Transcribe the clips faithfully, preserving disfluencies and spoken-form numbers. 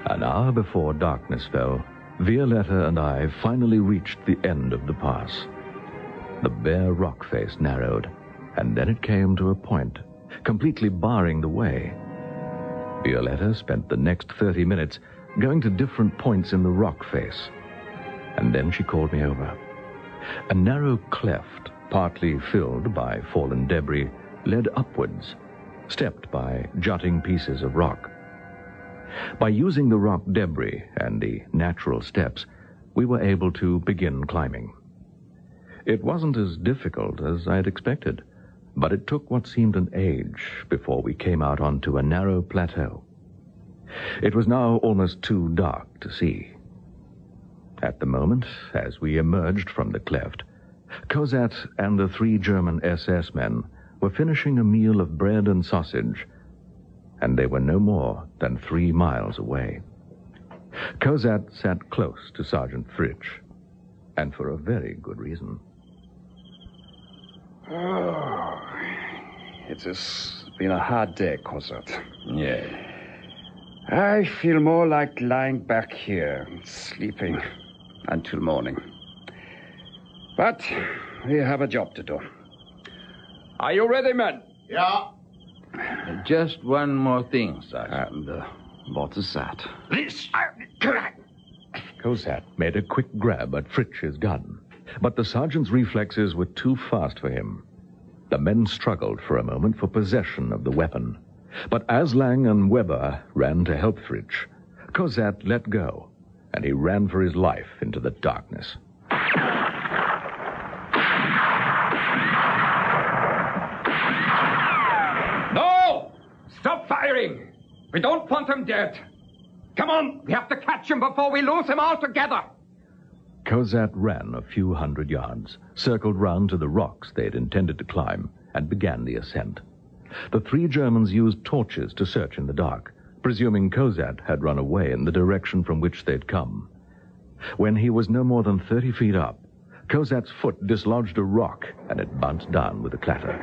An hour before darkness fell, Violetta and I finally reached the end of the pass. The bare rock face narrowed, and then it came to a point, completely barring the way. Violetta spent the next thirty minutes going to different points in the rock face, and then she called me over. A narrow cleft, partly filled by fallen debris, led upwards, stepped by jutting pieces of rock. By using the rock debris and the natural steps, we were able to begin climbing. It wasn't as difficult as I had expected, but it took what seemed an age before we came out onto a narrow plateau. It was now almost too dark to see. At the moment, as we emerged from the cleft, Cosat and the three German S S men were finishing a meal of bread and sausage, and they were no more than three miles away. Cosat sat close to Sergeant Fritsch, and for a very good reason. Oh, it has been a hard day, Cosat. Yeah. I feel more like lying back here, sleeping until morning. But we have a job to do. Are you ready, men? Yeah. Just one more thing, Sergeant. And uh, what is that? This. Cosat made a quick grab at Fritsch's gun, but the sergeant's reflexes were too fast for him. The men struggled for a moment for possession of the weapon, but as Lang and Weber ran to help Fritsch, Cosat let go, and he ran for his life into the darkness. No! Stop firing! We don't want him dead. Come on, we have to catch him before we lose him altogether. Cosat ran a few hundred yards, circled round to the rocks they had intended to climb, and began the ascent. The three Germans used torches to search in the dark, presuming Cosat had run away in the direction from which they'd come. When he was no more than thirty feet up, Cosat's foot dislodged a rock, and it bounced down with a clatter.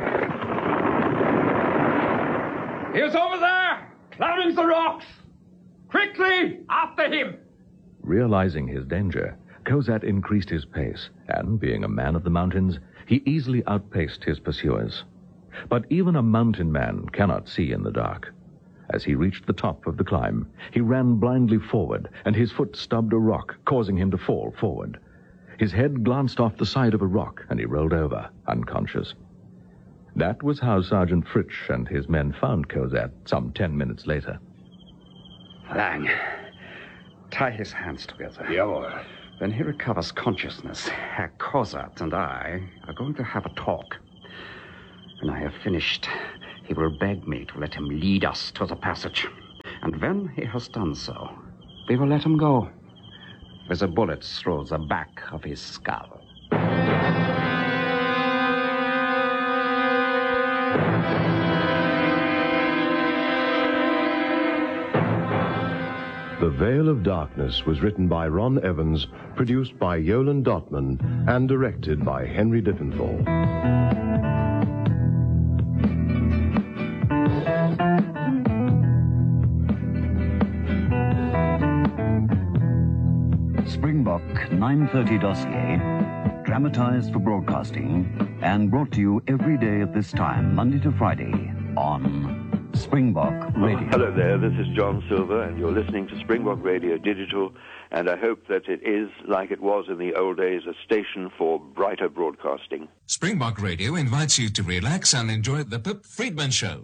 He was over there, climbing the rocks. Quickly, after him. Realizing his danger, Cosat increased his pace, and, being a man of the mountains, he easily outpaced his pursuers. But even a mountain man cannot see in the dark. As he reached the top of the climb, he ran blindly forward, and his foot stubbed a rock, causing him to fall forward. His head glanced off the side of a rock, and he rolled over, unconscious. That was how Sergeant Fritsch and his men found Cosat some ten minutes later. Lang, tie his hands together. Jawohl. When he recovers consciousness, Herr Cosat and I are going to have a talk. When I have finished, he will beg me to let him lead us to the passage. And when he has done so, we will let him go, with a bullet through the back of his skull. The Veil of Darkness was written by Ron Evans, produced by Yolan Dotman, and directed by Henry Diffenthal. Springbok nine thirty dossier, dramatized for broadcasting, and brought to you every day at this time, Monday to Friday, on Springbok Radio. Oh, hello there, this is John Silver, and you're listening to Springbok Radio Digital, and I hope that it is, like it was in the old days, a station for brighter broadcasting. Springbok Radio invites you to relax and enjoy the Pip Friedman Show.